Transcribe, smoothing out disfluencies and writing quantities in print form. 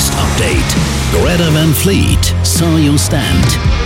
Podcast Update. Greta Van Fleet, Saw You Stand.